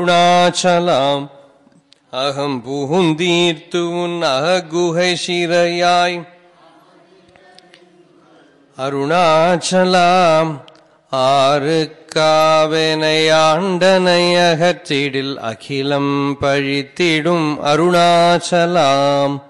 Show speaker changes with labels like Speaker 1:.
Speaker 1: அருணாச்சலாம் அகம் புகுந்தீர்த்து உன் அககுகை சிறையாய் அருணாச்சலாம் ஆறு காவனை ஆண்டனை அகற்றிடில் அகிலம் பழித்திடும் அருணாச்சலாம்